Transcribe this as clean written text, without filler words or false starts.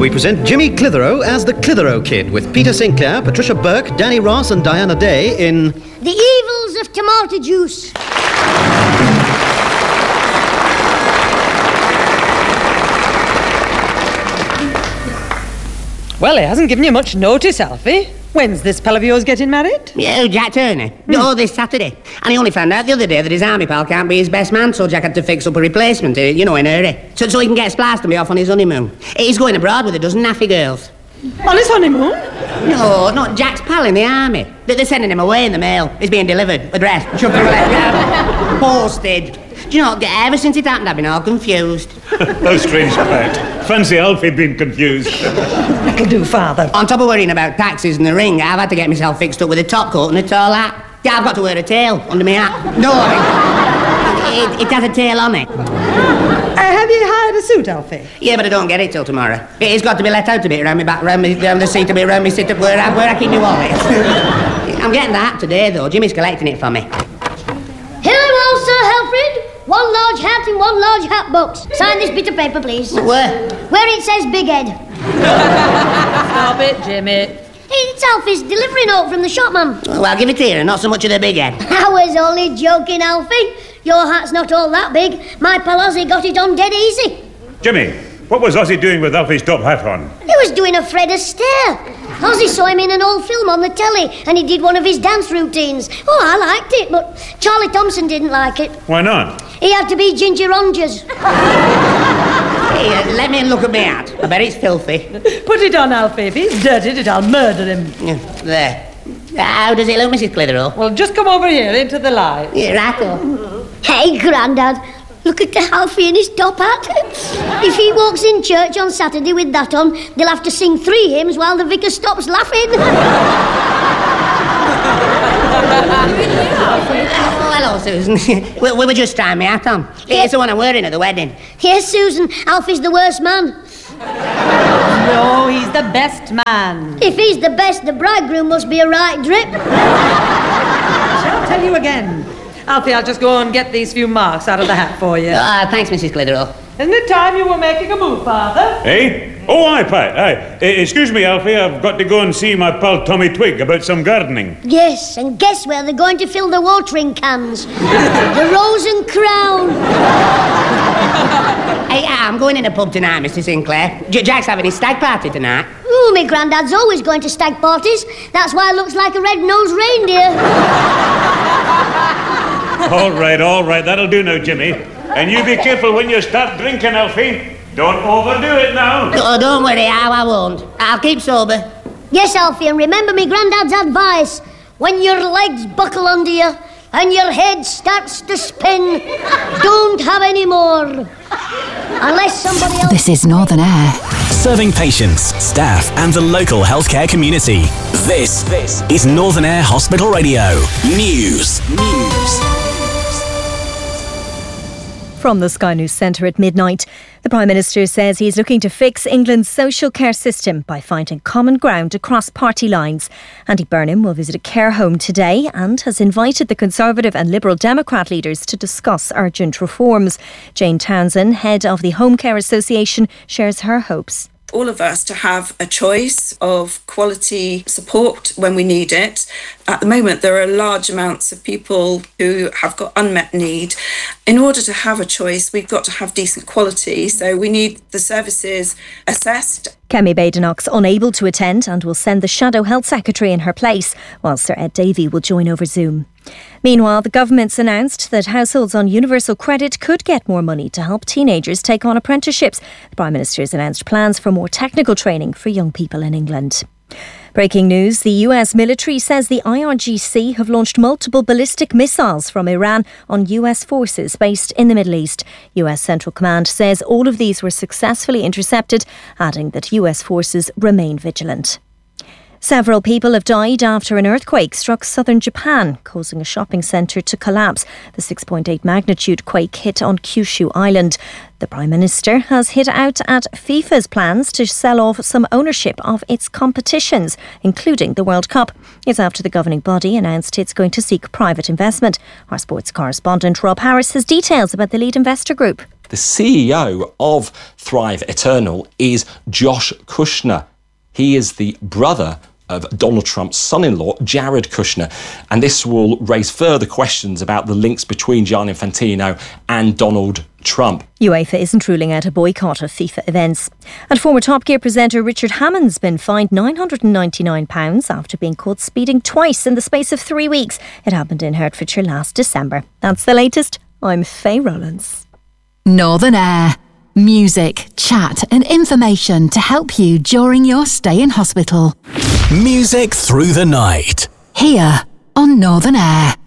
we present Jimmy Clitheroe as the Clitheroe Kid, with Peter Sinclair, Patricia Burke, Danny Ross and Diana Day in... The Evils of Tomato Juice. Well, he hasn't given you much notice, Alfie. When's this pal of yours getting married? Yeah, Jack Turner. Oh, this Saturday. And he only found out the other day that his army pal can't be his best man, so Jack had to fix up a replacement, in a hurry. So he can get spliced and be off on his honeymoon. He's going abroad with a dozen naffy girls. On his honeymoon? No, not Jack's pal in the army. They're sending him away in the mail. He's being delivered, addressed, posted. Do you know, ever since it happened, I've been all confused. How strange fact. Fancy Alfie being confused. That'll do, Father. On top of worrying about taxes and the ring, I've had to get myself fixed up with a top coat and a tall hat. Yeah, I've got to wear a tail under my hat. No, it has a tail on it. Have you hired a suit, Alfie? Yeah, but I don't get it till tomorrow. It's got to be let out a bit around my back, down the seat a bit, around me sit up where I keep my wallet. I'm getting the hat today, though. Jimmy's collecting it for me. Here I am, Sir Helfrid. One large hat in one large hat box. Sign this bit of paper, please. Where? Where it says Big Head. Stop it, Jimmy. It's Alfie's delivery note from the shopman. Well, I'll give it here, and not so much of the big head. I was only joking, Alfie. Your hat's not all that big. My pal Ozzy got it on dead easy. Jimmy, what was Ozzy doing with Alfie's top hat on? He was doing a Fred Astaire. Ozzy saw him in an old film on the telly, and he did one of his dance routines. Oh, I liked it, but Charlie Thompson didn't like it. Why not? He had to be Ginger Rogers. Here, let me look at my hat. I bet it's filthy. Put it on, Alfie. If he's dirtied it, I'll murder him. There. How does it look, Mrs. Clitheroe? Well, just come over here into the light. Yeah, right. Hey, Grandad, look at the Alfie in his top hat. If he walks in church on Saturday with that on, they'll have to sing 3 hymns while the vicar stops laughing. Oh, hello, Susan. we were just trying my hat on. It's the one I'm wearing at the wedding. Yes, Susan, Alfie's the worst man. No, he's the best man. If he's the best, the bridegroom must be a right drip. Shall I tell you again? Alfie, I'll just go and get these few marks out of the hat for you. Thanks, Mrs. Clitheroe. Isn't it time you were making a move, Father? Eh? Oh, aye, Pat, aye. Excuse me, Alfie, I've got to go and see my pal Tommy Twig about some gardening. Yes, and guess where they're going to fill the watering cans? The Rose and Crown. Hey, I'm going in a pub tonight, Mr. Sinclair. Jack's having his stag party tonight. Oh, my granddad's always going to stag parties. That's why it looks like a red-nosed reindeer. All right, that'll do now, Jimmy. And you be careful when you start drinking, Alfie. Don't overdo it now. Oh, don't worry, I won't. I'll keep sober. Yes, Alfie, and remember me granddad's advice. When your legs buckle under you and your head starts to spin, don't have any more. Unless somebody else... This is Northern Air. Serving patients, staff and the local healthcare community. This is Northern Air Hospital Radio. News. From the Sky News Centre at midnight, the Prime Minister says he's looking to fix England's social care system by finding common ground across party lines. Andy Burnham will visit a care home today and has invited the Conservative and Liberal Democrat leaders to discuss urgent reforms. Jane Townsend, head of the Home Care Association, shares her hopes. All of us to have a choice of quality support when we need it. At the moment, there are large amounts of people who have got unmet need. In order to have a choice, we've got to have decent quality. So we need the services assessed. Kemi Badenoch's unable to attend and will send the Shadow Health Secretary in her place, while Sir Ed Davey will join over Zoom. Meanwhile, the government's announced that households on universal credit could get more money to help teenagers take on apprenticeships. The Prime Minister has announced plans for more technical training for young people in England. Breaking news, the US military says the IRGC have launched multiple ballistic missiles from Iran on US forces based in the Middle East. US Central Command says all of these were successfully intercepted, adding that US forces remain vigilant. Several people have died after an earthquake struck southern Japan, causing a shopping centre to collapse. The 6.8 magnitude quake hit on Kyushu Island. The Prime Minister has hit out at FIFA's plans to sell off some ownership of its competitions, including the World Cup. It's after the governing body announced it's going to seek private investment. Our sports correspondent Rob Harris has details about the lead investor group. The CEO of Thrive Eternal is Josh Kushner. He is the brother of Donald Trump's son-in-law, Jared Kushner. And this will raise further questions about the links between Gianni Infantino and Donald Trump. UEFA isn't ruling out a boycott of FIFA events. And former Top Gear presenter Richard Hammond's been fined £999 after being caught speeding twice in the space of 3 weeks. It happened in Hertfordshire last December. That's the latest. I'm Faye Rowlands. Northern Air. Music, chat and information to help you during your stay in hospital. Music through the night. Here on Northern Air.